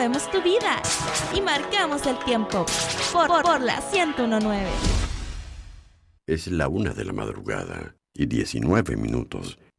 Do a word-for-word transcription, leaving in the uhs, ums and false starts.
movemos tu vida y marcamos el tiempo por, por, por la ciento uno punto nueve. Es la una de la madrugada y diecinueve minutos.